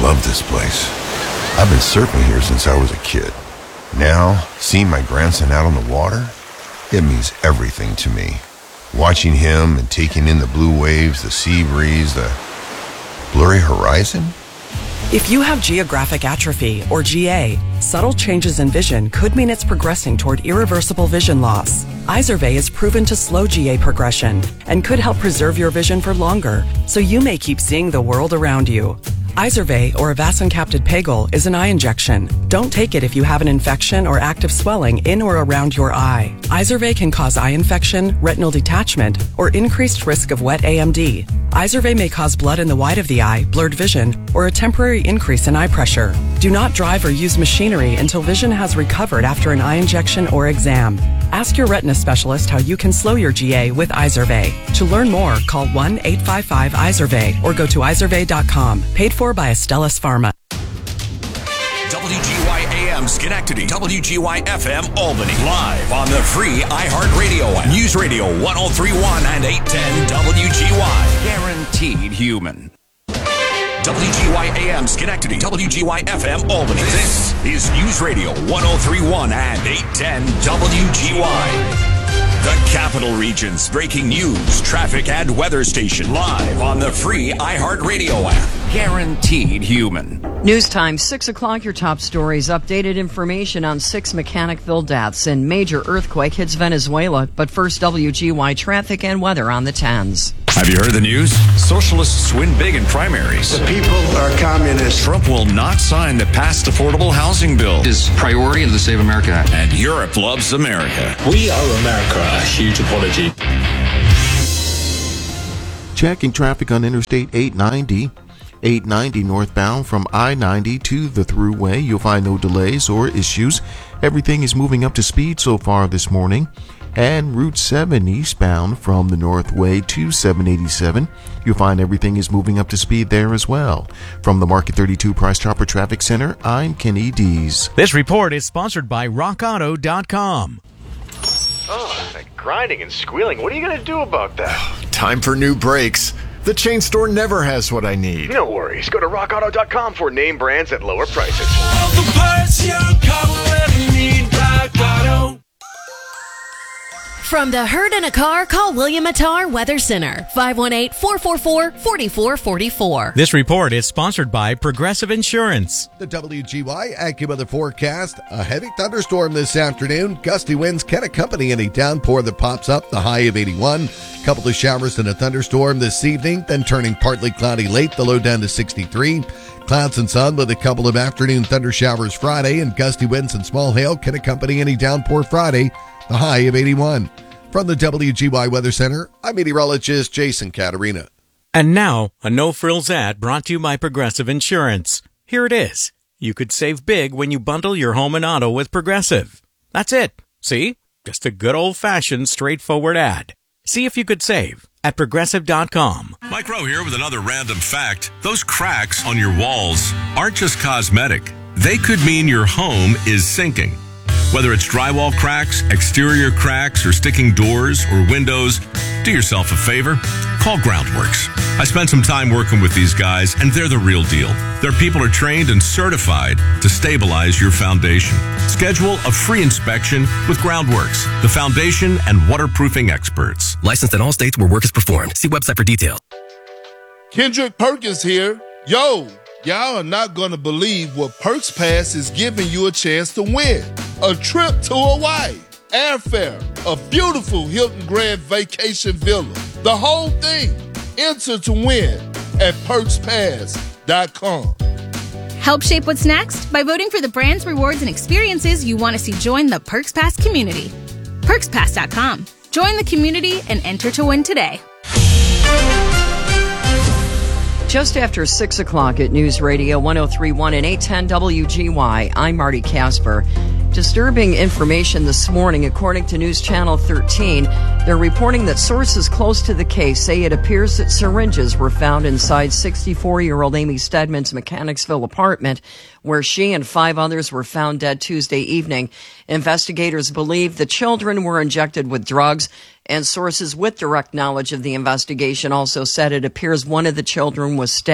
love this place. I've been surfing here since I was a kid. Now, seeing my grandson out on the water, it means everything to me. Watching him and taking in the blue waves, the sea breeze, the blurry horizon. If you have geographic atrophy, or GA, subtle changes in vision could mean it's progressing toward irreversible vision loss. Izervay is proven to slow GA progression and could help preserve your vision for longer, so you may keep seeing the world around you. Izervay, or avacincaptad pegol, is an eye injection. Don't take it if you have an infection or active swelling in or around your eye. Izervay can cause eye infection, retinal detachment, or increased risk of wet AMD. Izervay may cause blood in the white of the eye, blurred vision, or a temporary increase in eye pressure. Do not drive or use machinery until vision has recovered after an eye injection or exam. Ask your retina specialist how you can slow your GA with Izervay. To learn more, call 1-855-IZERVAY or go to izervay.com. Paid for by Astellas Pharma. WGY-AM Schenectady, WGY-FM Albany. Live on the free iHeartRadio app. News Radio 103.1 and 810 WGY. Guaranteed human. WGY-AM Schenectady, WGY-FM Albany. This is News Radio 103.1 and 810 WGY. The Capital Region's breaking news, traffic, and weather station. Live on the free iHeartRadio app. Guaranteed human. News time, 6 o'clock, your top stories. Updated information on 6 Mechanicville deaths and major earthquake hits Venezuela. But first, WGY traffic and weather on the 10s. Have you heard the news? Socialists win big in primaries. The people are communists. Trump will not sign the passed affordable housing bill. His priority of the Save America Act. And Europe loves America. We owe America a huge apology. Checking traffic on Interstate 890. 890 northbound from I-90 to the Thruway. You'll find no delays or issues. Everything is moving up to speed so far this morning. And Route 7 eastbound from the Northway to 787. You'll find everything is moving up to speed there as well. From the Market 32 Price Chopper Traffic Center, I'm Kenny Dees. This report is sponsored by RockAuto.com. Oh, that grinding and squealing. What are you going to do about that? Time for new brakes. The chain store never has what I need. No worries. Go to RockAuto.com for name brands at lower prices. All the parts your car will ever need, Rock Auto. From the herd in a car, call William Attar Weather Center, 518-444-4444. This report is sponsored by Progressive Insurance. The WGY AccuWeather forecast, a heavy thunderstorm this afternoon. Gusty winds can accompany any downpour that pops up, the high of 81. Couple of showers and a thunderstorm this evening, then turning partly cloudy late, the low down to 63. Clouds and sun with a couple of afternoon thunder showers Friday, and gusty winds and small hail can accompany any downpour Friday, the high of 81. From the WGY Weather Center, I'm meteorologist Jason Caterina. And now, a no-frills ad brought to you by Progressive Insurance. Here it is. You could save big when you bundle your home and auto with Progressive. That's it. See? Just a good old-fashioned, straightforward ad. See if you could save at Progressive.com. Mike Rowe here with another random fact. Those cracks on your walls aren't just cosmetic. They could mean your home is sinking. Whether it's drywall cracks, exterior cracks, or sticking doors or windows, do yourself a favor. Call Groundworks. I spent some time working with these guys, and they're the real deal. Their people are trained and certified to stabilize your foundation. Schedule a free inspection with Groundworks, the foundation and waterproofing experts. Licensed in all states where work is performed. See website for details. Kendrick Perkins here. Yo, y'all are not going to believe what Perks Pass is giving you a chance to win. A trip to Hawaii, airfare, a beautiful Hilton Grand Vacation Villa. The whole thing. Enter to win at PerksPass.com. Help shape what's next by voting for the brands, rewards, and experiences you want to see join the Perks Pass community. PerksPass.com. Join the community and enter to win today. Just after 6 o'clock at News Radio 103.1 and 810 WGY, I'm Marty Casper. Disturbing information this morning. According to News Channel 13, they're reporting that sources close to the case say it appears that syringes were found inside 64-year-old Amy Stedman's Mechanicsville apartment, where she and 5 others were found dead Tuesday evening. Investigators believe the children were injected with drugs, and sources with direct knowledge of the investigation also said it appears one of the children was stabbed.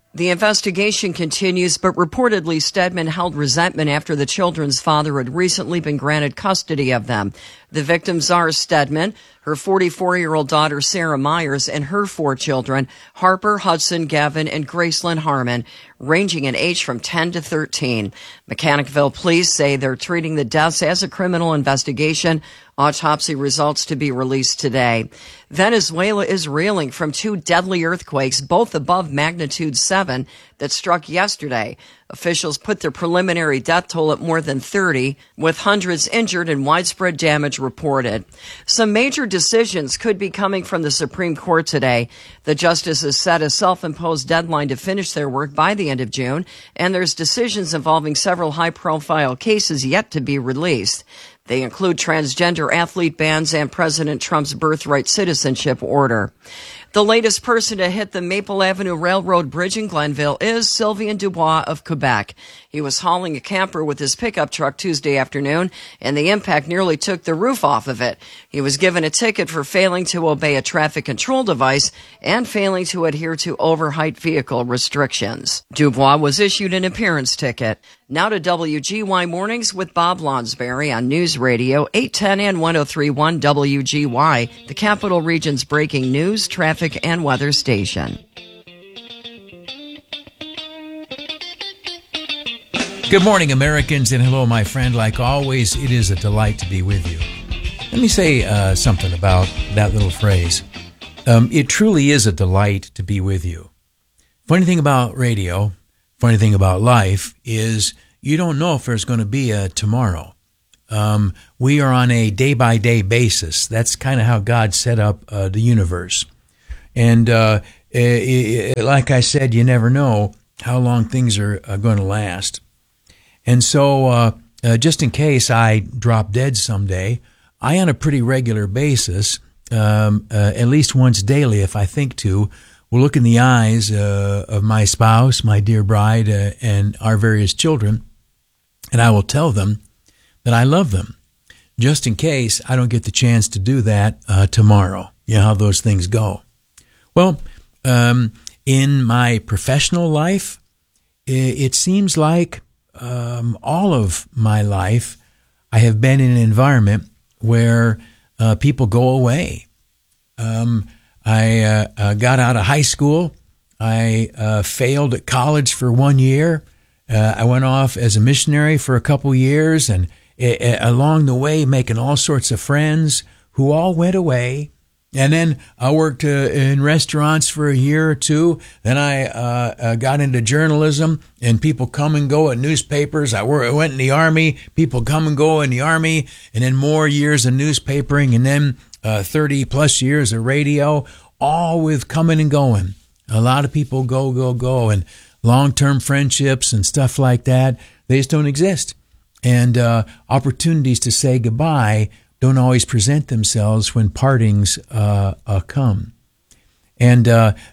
The investigation continues, but reportedly Stedman held resentment after the children's father had recently been granted custody of them. The victims are Stedman, her 44-year-old daughter Sarah Myers, and her 4 children, Harper, Hudson, Gavin, and Gracelyn Harmon, ranging in age from 10 to 13. Mechanicville police say they're treating the deaths as a criminal investigation. Autopsy results to be released today. Venezuela is reeling from 2 deadly earthquakes, both above magnitude 7, that struck yesterday. Officials put their preliminary death toll at more than 30, with hundreds injured and widespread damage reported. Some major decisions could be coming from the Supreme Court today. The justices set a self-imposed deadline to finish their work by the end of June, and there's decisions involving several high-profile cases yet to be released. They include transgender athlete bans and President Trump's birthright citizenship order. The latest person to hit the Maple Avenue Railroad Bridge in Glenville is Sylvain Dubois of Quebec. He was hauling a camper with his pickup truck Tuesday afternoon, and the impact nearly took the roof off of it. He was given a ticket for failing to obey a traffic control device and failing to adhere to overheight vehicle restrictions. Dubois was issued an appearance ticket. Now to WGY Mornings with Bob Lonsberry on News Radio 810 and 103.1 WGY, the Capital Region's breaking news, traffic, and weather station. Good morning, Americans, and hello, my friend. Like always, it is a delight to be with you. Let me say something about that little phrase. It truly is a delight to be with you. Funny thing about radio, funny thing about life is you don't know if there's going to be a tomorrow. We are on a day-by-day basis. That's kind of how God set up the universe. And like I said, you never know how long things are going to last. And so just in case I drop dead someday, I, on a pretty regular basis, at least once daily if I think to, will look in the eyes of my spouse, my dear bride, and our various children, and I will tell them that I love them, just in case I don't get the chance to do that tomorrow. You know how those things go. Well, in my professional life, it seems like all of my life I have been in an environment where people go away. I got out of high school. I failed at college for 1 year. I went off as a missionary for a couple years, and along the way making all sorts of friends who all went away. And then I worked in restaurants for a year or two. Then I got into journalism, and people come and go at newspapers. I went in the Army. People come and go in the Army, and then more years of newspapering, and then 30-plus years of radio, all with coming and going. A lot of people go, and long-term friendships and stuff like that, they just don't exist. And opportunities to say goodbye don't always present themselves when partings come. And,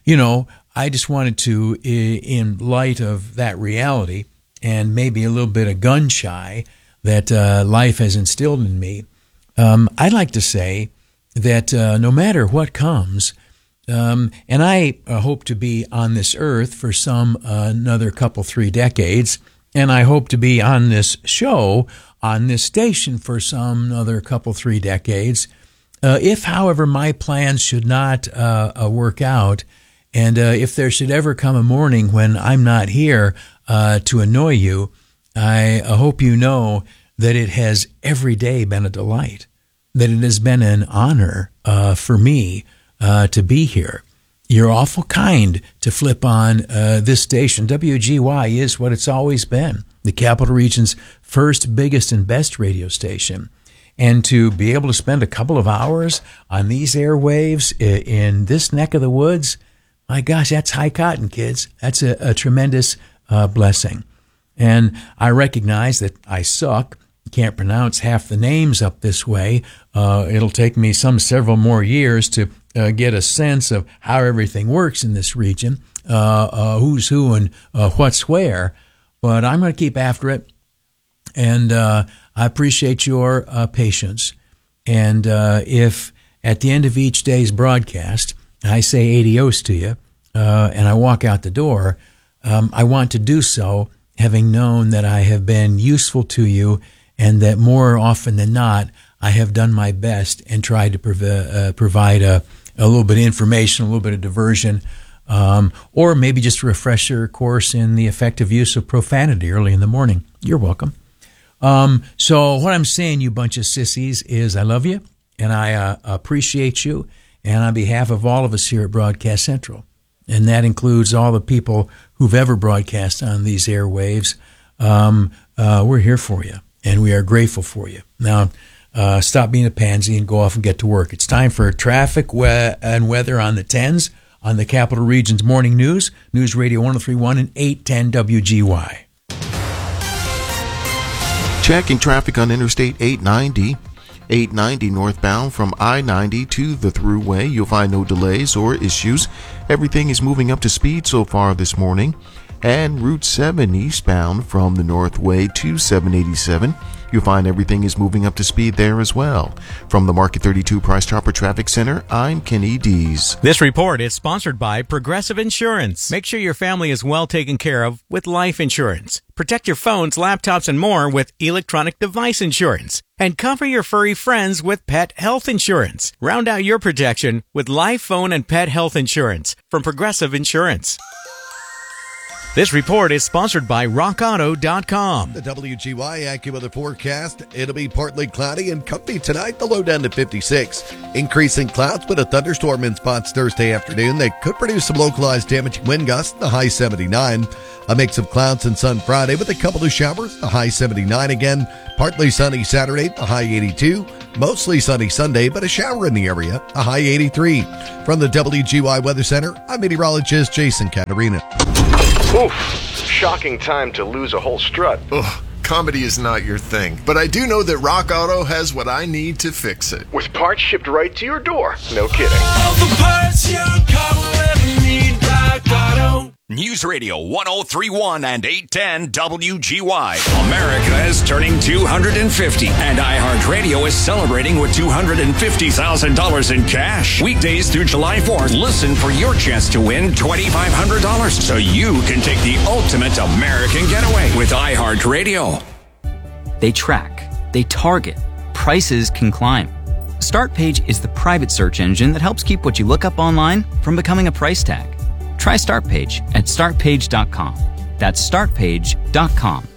I just wanted to, in light of that reality and maybe a little bit of gun shy that life has instilled in me, I'd like to say that no matter what comes, and I hope to be on this earth for another couple, 3 decades, and I hope to be on this show, on this station for some other couple, 3 decades. If, however, my plans should not work out, and if there should ever come a morning when I'm not here to annoy you, I hope you know that it has every day been a delight, that it has been an honor for me to be here. You're awful kind to flip on this station. WGY is what it's always been, the Capital Region's first, biggest, and best radio station. And to be able to spend a couple of hours on these airwaves in this neck of the woods, my gosh, that's high cotton, kids. That's a tremendous blessing. And I recognize that I suck. Can't pronounce half the names up this way. It'll take me several more years to get a sense of how everything works in this region, who's who and what's where. But I'm going to keep after it, and I appreciate your patience. And if at the end of each day's broadcast I say adios to you, and I walk out the door, I want to do so, having known that I have been useful to you and that more often than not, I have done my best and tried to provide a little bit of information, a little bit of diversion, or maybe just a refresher course in the effective use of profanity early in the morning. You're welcome. So what I'm saying, you bunch of sissies, is I love you and I appreciate you. And on behalf of all of us here at Broadcast Central, and that includes all the people who've ever broadcast on these airwaves, we're here for you, and we are grateful for you. Now, stop being a pansy and go off and get to work. It's time for traffic and weather on the 10s on the Capital Region's Morning News, News Radio 1031 and 810 WGY. Checking traffic on Interstate 890. 890 northbound from I-90 to the Thruway. You'll find no delays or issues. Everything is moving up to speed so far this morning. And Route 7 eastbound from the Northway to 787. You'll find everything is moving up to speed there as well. From the Market 32 Price Chopper Traffic Center, I'm Kenny Dees. This report is sponsored by Progressive Insurance. Make sure your family is well taken care of with life insurance. Protect your phones, laptops, and more with electronic device insurance. And cover your furry friends with pet health insurance. Round out your protection with life, phone, and pet health insurance from Progressive Insurance. This report is sponsored by RockAuto.com. The WGY AccuWeather forecast. It'll be partly cloudy and comfy tonight, the low down to 56. Increasing clouds, but a thunderstorm in spots Thursday afternoon that could produce some localized damaging wind gusts, the high 79. A mix of clouds and sun Friday with a couple of showers, the high 79 again. Partly sunny Saturday, the high 82. Mostly sunny Sunday, but a shower in the area, a high 83. From the WGY Weather Center, I'm meteorologist Jason Caterina. Oof, shocking time to lose a whole strut. Ugh, comedy is not your thing, but I do know that Rock Auto has what I need to fix it. With parts shipped right to your door. No kidding. All the parts your car will ever need, Rock Auto. News Radio 1031 and 810 WGY. America is turning 250, and iHeartRadio is celebrating with $250,000 in cash. Weekdays through July 4th, listen for your chance to win $2,500 so you can take the ultimate American getaway with iHeartRadio. They track, they target, prices can climb. StartPage is the private search engine that helps keep what you look up online from becoming a price tag. Try StartPage at startpage.com. That's startpage.com.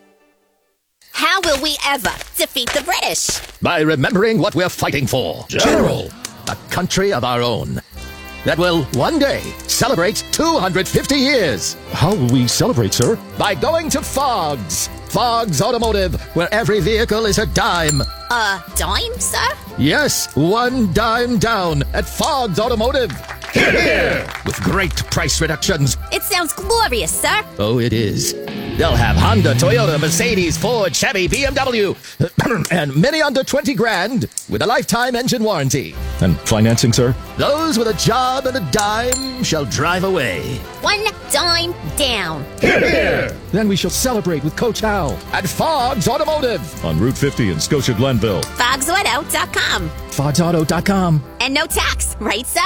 How will we ever defeat the British? By remembering what we're fighting for. General. A country of our own that will one day celebrate 250 years. How will we celebrate, sir? By going to Fogg's. Fogg's Automotive, where every vehicle is a dime. A dime, sir? Yes, one dime down at Fogg's Automotive. Hear, hear. With great price reductions. It sounds glorious, sir. Oh, it is. They'll have Honda, Toyota, Mercedes, Ford, Chevy, BMW, and many under 20 grand with a lifetime engine warranty. And financing, sir? Those with a job and a dime shall drive away. One dime down. Hear, hear. Then we shall celebrate with Coach Hal at Fogg's Automotive on Route 50 in Scotia Glenville. FoggsAuto.com. FoggsAuto.com. And no tax, right, sir?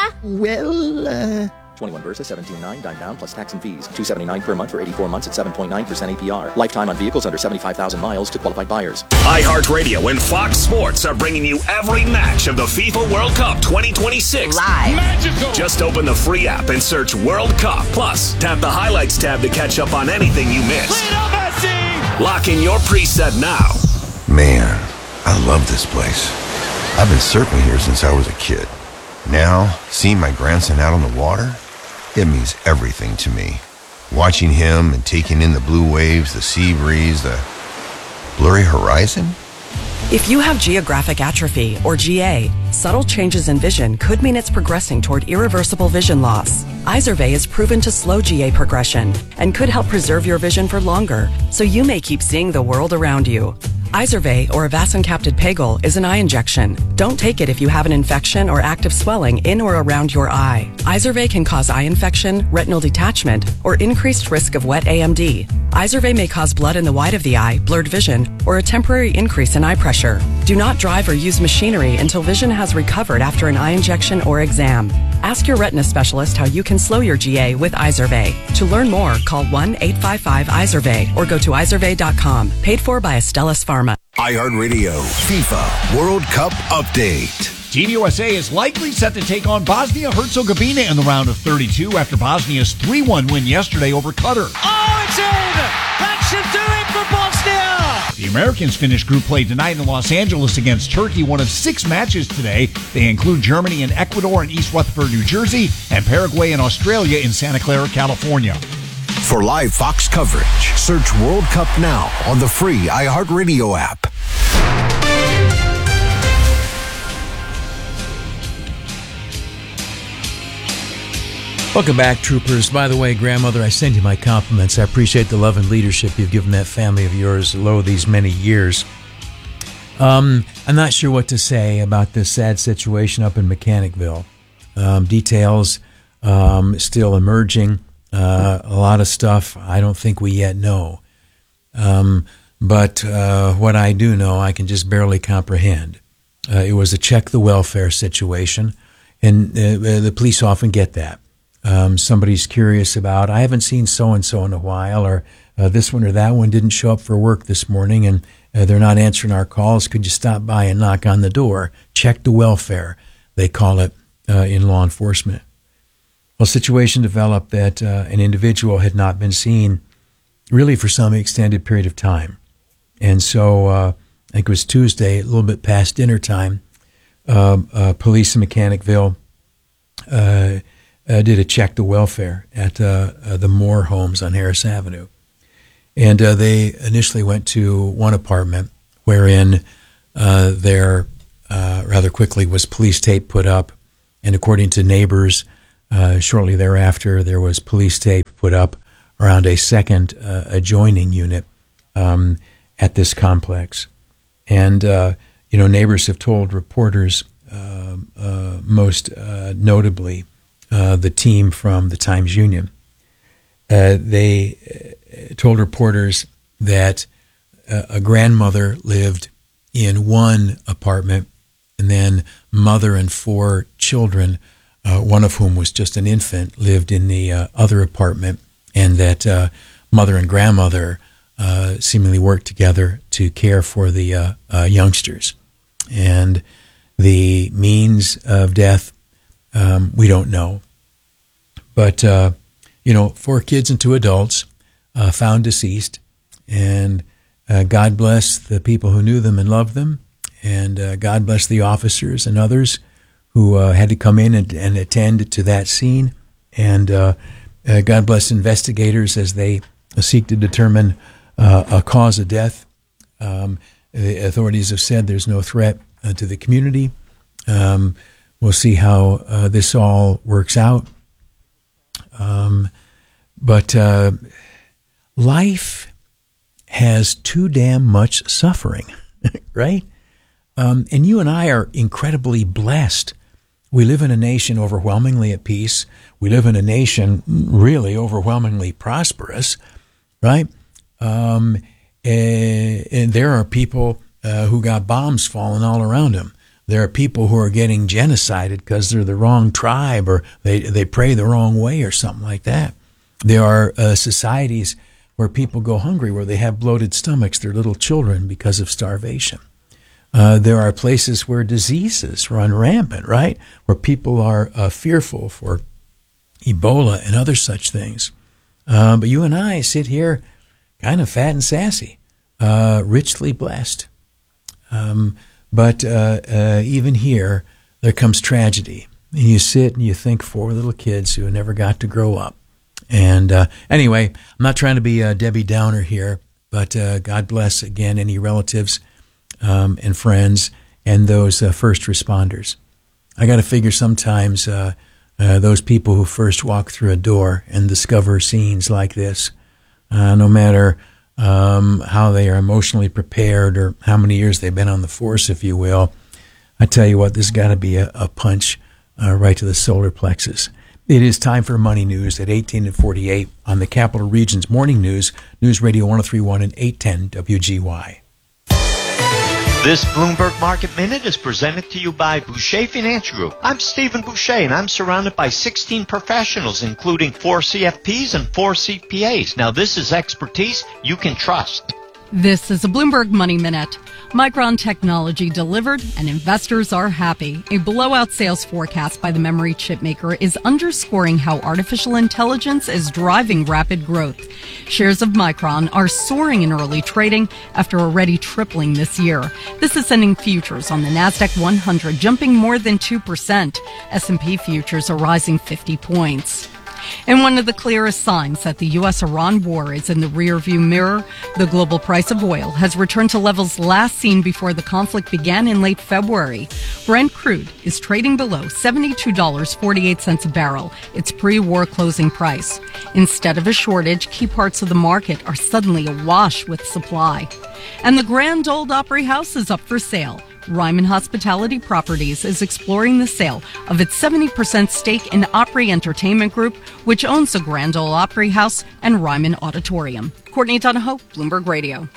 Well, 21 versus 17.9, dime down plus tax and fees. $279 per month for 84 months at 7.9% APR. Lifetime on vehicles under 75,000 miles to qualified buyers. iHeartRadio and Fox Sports are bringing you every match of the FIFA World Cup 2026 live. Magical. Just open the free app and search World Cup. Plus, tap the highlights tab to catch up on anything you missed. Lock in your preset now. Man, I love this place. I've been surfing here since I was a kid. Now, seeing my grandson out on the water, it means everything to me. Watching him and taking in the blue waves, the sea breeze, the blurry horizon. If you have geographic atrophy, or GA, subtle changes in vision could mean it's progressing toward irreversible vision loss. Izervay is proven to slow GA progression and could help preserve your vision for longer, so you may keep seeing the world around you. Izervay, or avacincaptad pegol, is an eye injection. Don't take it if you have an infection or active swelling in or around your eye. Izervay can cause eye infection, retinal detachment, or increased risk of wet AMD. Izervay may cause blood in the white of the eye, blurred vision, or a temporary increase in eye pressure. Do not drive or use machinery until vision has recovered after an eye injection or exam. Ask your retina specialist how you can slow your GA with Izervay. To learn more, call 1-855-IZERVAY or go to izervay.com. Paid for by Astellas Pharma. iHeartRadio FIFA World Cup Update. Team USA is likely set to take on Bosnia-Herzegovina in the round of 32 after Bosnia's 3-1 win yesterday over Qatar. Oh, it's in! That should do it for Bosnia! The Americans finished group play tonight in Los Angeles against Turkey, one of 6 matches today. They include Germany and Ecuador in East Rutherford, New Jersey, and Paraguay and Australia in Santa Clara, California. For live Fox coverage, search World Cup now on the free iHeartRadio app. Welcome back, troopers. By the way, grandmother, I send you my compliments. I appreciate the love and leadership you've given that family of yours lo these many years. I'm not sure what to say about this sad situation up in Mechanicville. Details still emerging. A lot of stuff I don't think we yet know. But what I do know, I can just barely comprehend. It was a check the welfare situation, and the police often get that. Somebody's curious about, I haven't seen so-and-so in a while, or this one or that one didn't show up for work this morning, and they're not answering our calls. Could you stop by and knock on the door? Check the welfare, they call it in law enforcement. Well, a situation developed that an individual had not been seen really for some extended period of time. And so I think it was Tuesday, a little bit past dinner time, police in Mechanicville did a check the welfare at the Moore homes on Harris Avenue. And they initially went to one apartment wherein there rather quickly was police tape put up. And according to neighbors, shortly thereafter, there was police tape put up around a second adjoining unit at this complex. And, neighbors have told reporters, most notably, the team from the Times-Union, they told reporters that a grandmother lived in one apartment, and then mother and 4 children, one of whom was just an infant, lived in the other apartment, and that mother and grandmother seemingly worked together to care for the youngsters. And the means of death, we don't know. But, 4 kids and 2 adults found deceased, and God bless the people who knew them and loved them, and God bless the officers and others who had to come in and attend to that scene, and God bless investigators as they seek to determine a cause of death. The authorities have said there's no threat to the community. We'll see how this all works out. But life has too damn much suffering, right? And you and I are incredibly blessed. We live in a nation overwhelmingly at peace. We live in a nation really overwhelmingly prosperous, right? And there are people who got bombs falling all around them. There are people who are getting genocided because they're the wrong tribe, or they pray the wrong way or something like that. There are societies where people go hungry, where they have bloated stomachs, their little children, because of starvation. There are places where diseases run rampant, right? Where people are fearful for Ebola and other such things. But you and I sit here kind of fat and sassy, richly blessed. But even here, there comes tragedy. And you sit and you think 4 little kids who never got to grow up. And anyway, I'm not trying to be a Debbie Downer here, but God bless, again, any relatives and friends and those first responders. I got to figure sometimes those people who first walk through a door and discover scenes like this, no matter how they are emotionally prepared or how many years they've been on the force, if you will, I tell you what, this has got to be a punch right to the solar plexus. It is time for Money News at 18 and 48 on the Capital Region's Morning News, News Radio 103.1 and 810 WGY. This Bloomberg Market Minute is presented to you by Boucher Finance Group. I'm Stephen Boucher, and I'm surrounded by 16 professionals, including 4 CFPs and 4 CPAs. Now, this is expertise you can trust. This is a Bloomberg Money Minute. Micron Technology delivered and investors are happy. A blowout sales forecast by the memory chip maker is underscoring how artificial intelligence is driving rapid growth. Shares of Micron are soaring in early trading after already tripling this year. This is sending futures on the Nasdaq 100 jumping more than 2%. S&P futures are rising 50 points. And one of the clearest signs that the U.S.-Iran war is in the rearview mirror, the global price of oil has returned to levels last seen before the conflict began in late February. Brent crude is trading below $72.48 a barrel, its pre-war closing price. Instead of a shortage, key parts of the market are suddenly awash with supply. And the Grand Ole Opry House is up for sale. Ryman Hospitality Properties is exploring the sale of its 70% stake in Opry Entertainment Group, which owns the Grand Ole Opry House and Ryman Auditorium. Courtney Donahoe, Bloomberg Radio.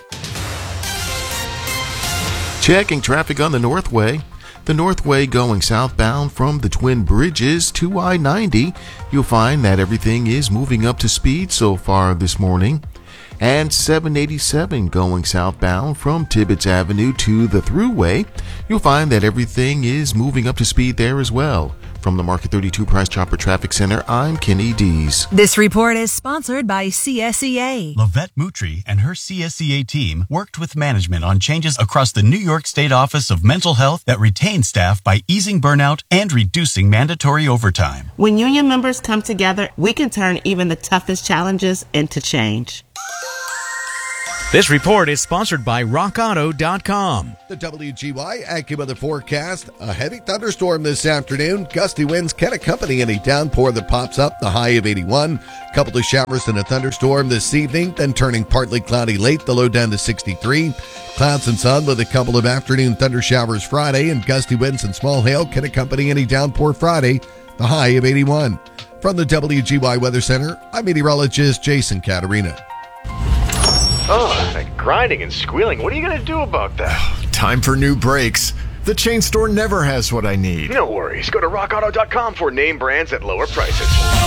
Checking traffic on the Northway. The Northway going southbound from the Twin Bridges to I-90. You'll find that everything is moving up to speed so far this morning. And 787 going southbound from Tibbetts Avenue to the Thruway. You'll find that everything is moving up to speed there as well. From the Market 32 Price Chopper Traffic Center, I'm Kenny Dees. This report is sponsored by CSEA. Lavette Moutry and her CSEA team worked with management on changes across the New York State Office of Mental Health that retain staff by easing burnout and reducing mandatory overtime. When union members come together, we can turn even the toughest challenges into change. This report is sponsored by RockAuto.com. The WGY AccuWeather forecast. A heavy thunderstorm this afternoon. Gusty winds can accompany any downpour that pops up. The high of 81. Couple of showers and a thunderstorm this evening, then turning partly cloudy late. The low down to 63. Clouds and sun with a couple of afternoon thunder showers Friday, and gusty winds and small hail can accompany any downpour Friday. The high of 81. From the WGY Weather Center, I'm meteorologist Jason Caterina. Oh, that grinding and squealing. What are you going to do about that? Time for new brakes. The chain store never has what I need. No worries. Go to rockauto.com for name brands at lower prices.